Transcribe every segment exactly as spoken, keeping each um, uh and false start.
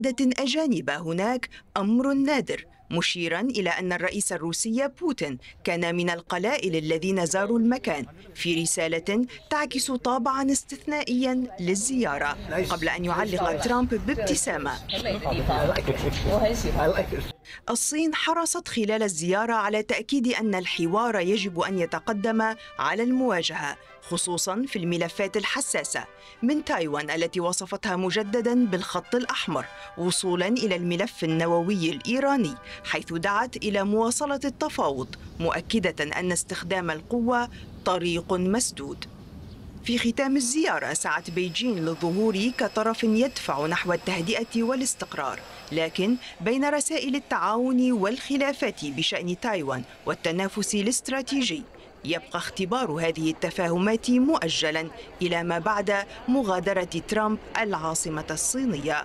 أجانب هناك أمر نادر، مشيرا إلى أن الرئيس الروسي بوتين كان من القلائل الذين زاروا المكان، في رسالة تعكس طابعا استثنائيا للزيارة، قبل أن يعلق ترامب بابتسامة. الصين حرصت خلال الزيارة على تأكيد أن الحوار يجب أن يتقدم على المواجهة، خصوصا في الملفات الحساسة، من تايوان التي وصفتها مجددا بالخط الأحمر، وصولا إلى الملف النووي الإيراني، حيث دعت إلى مواصلة التفاوض، مؤكدة أن استخدام القوة طريق مسدود. في ختام الزيارة سعت بيجين للظهور كطرف يدفع نحو التهدئة والاستقرار، لكن بين رسائل التعاون والخلافات بشأن تايوان والتنافس الاستراتيجي، يبقى اختبار هذه التفاهمات مؤجلا إلى ما بعد مغادرة ترامب العاصمة الصينية.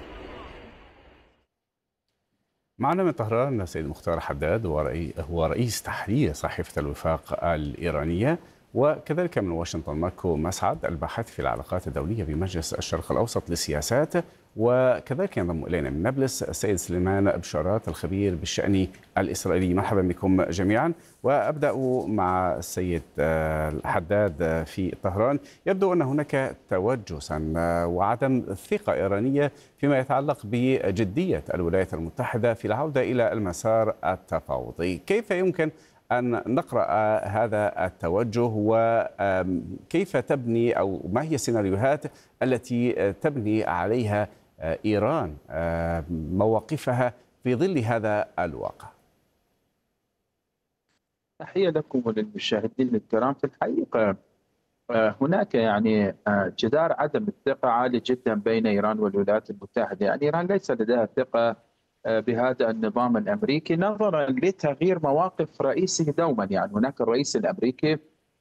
معنا من طهران السيد مختار حداد، هو رئيس تحرير صحيفة الوفاق الإيرانية، وكذلك من واشنطن ماركو مسعد الباحث في العلاقات الدولية بمجلس الشرق الأوسط للسياسات، وكذلك ينضم إلينا من نابلس السيد سليمان بشارات الخبير بالشأن الإسرائيلي. مرحبا بكم جميعا، وأبدأ مع السيد حداد في طهران. يبدو أن هناك توجسا وعدم ثقة إيرانية فيما يتعلق بجدية الولايات المتحدة في العودة إلى المسار التفاوضي. كيف يمكن أن نقرأ هذا التوجه، وكيف تبني أو ما هي السيناريوهات التي تبني عليها إيران مواقفها في ظل هذا الواقع؟ تحية لكم وللمشاهدين الكرام. في الحقيقة هناك يعني جدار عدم الثقة عالي جدا بين إيران والولايات المتحدة. يعني إيران ليس لديها ثقة بهذا النظام الأمريكي نظرا لتغيير مواقف رئيسه دوما. يعني هناك الرئيس الأمريكي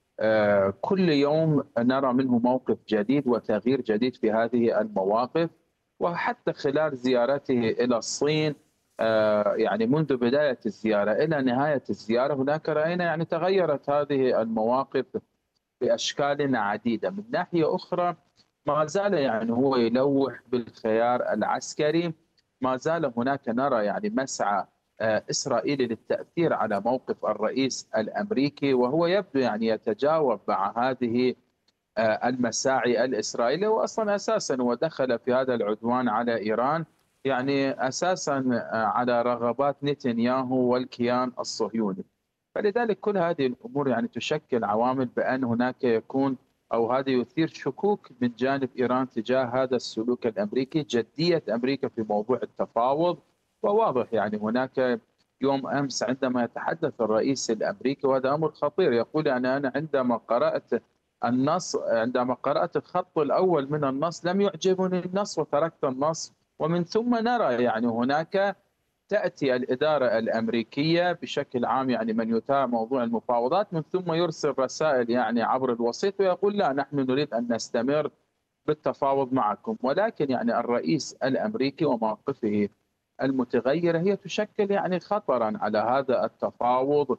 كل يوم نرى منه موقف جديد وتغيير جديد في هذه المواقف، وحتى خلال زيارته إلى الصين يعني منذ بداية الزيارة إلى نهاية الزيارة هناك رأينا يعني تغيرت هذه المواقف بأشكال عديدة. من ناحية أخرى ما زال يعني هو يلوح بالخيار العسكري، ما زال هناك نرى يعني مسعى إسرائيلي للتأثير على موقف الرئيس الأمريكي، وهو يبدو يعني يتجاوب مع هذه المساعي الإسرائيلية، وأصلا أساسا ودخل في هذا العدوان على إيران يعني أساسا على رغبات نتنياهو والكيان الصهيوني. فلذلك كل هذه الأمور يعني تشكل عوامل بأن هناك يكون أو هذا يثير شكوك من جانب إيران تجاه هذا السلوك الأمريكي، جدية أمريكا في موضوع التفاوض. وواضح يعني هناك يوم أمس عندما يتحدث الرئيس الأمريكي، وهذا أمر خطير، يقول يعني أنا عندما قرأت النص عندما قرأت الخط الأول من النص لم يعجبني النص وتركت النص. ومن ثم نرى يعني هناك تأتي الإدارة الأمريكية بشكل عام يعني من يتابع موضوع المفاوضات، من ثم يرسل رسائل يعني عبر الوسيط ويقول لا نحن نريد أن نستمر بالتفاوض معكم. ولكن يعني الرئيس الأمريكي وموقفه المتغيرة هي تشكل يعني خطرا على هذا التفاوض،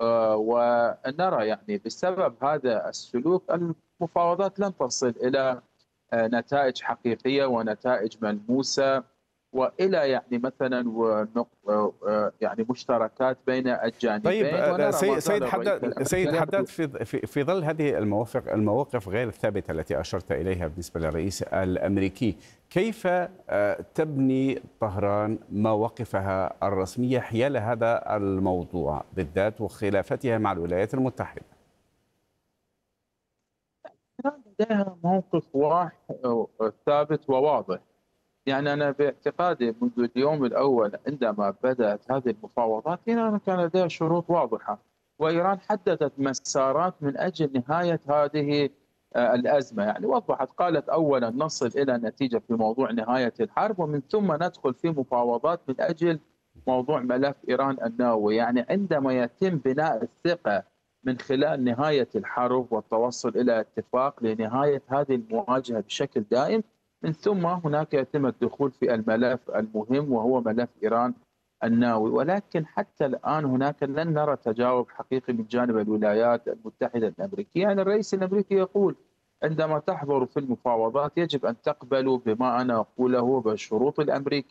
ونرى يعني بسبب هذا السلوك المفاوضات لن تصل إلى نتائج حقيقية ونتائج ملموسة، والى يعني مثلا يعني مشتركات بين الجانبين. طيب سيد حداد، سيد حداد في في ظل هذه المواقف المواقف غير الثابته التي اشرت اليها بالنسبه للرئيس الامريكي، كيف تبني طهران مواقفها الرسميه حيال هذا الموضوع بالذات وخلافتها مع الولايات المتحده؟ لديها موقف واضح ثابت وواضح. يعني أنا باعتقادي منذ اليوم الأول عندما بدأت هذه المفاوضات إيران كان لديها شروط واضحة، وإيران حددت مسارات من أجل نهاية هذه الأزمة. يعني وضحت، قالت أولا نصل إلى نتيجة في موضوع نهاية الحرب، ومن ثم ندخل في مفاوضات من أجل موضوع ملف إيران النووي. يعني عندما يتم بناء الثقة من خلال نهاية الحرب والتوصل إلى اتفاق لنهاية هذه المواجهة بشكل دائم، من ثم هناك يتم الدخول في الملف المهم وهو ملف إيران النووي. ولكن حتى الآن هناك لن نرى تجاوب حقيقي من جانب الولايات المتحدة الأمريكية. يعني الرئيس الأمريكي يقول عندما تحضروا في المفاوضات يجب أن تقبلوا بما أنا أقوله بالشروط الأمريكية